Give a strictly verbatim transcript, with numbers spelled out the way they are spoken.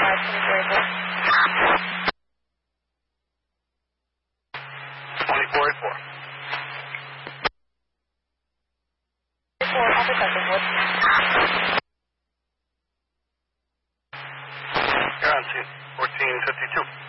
five twenty-four eight four. twenty-four eight four. four, Alpha Central, what? You're on scene. fourteen fifty-two.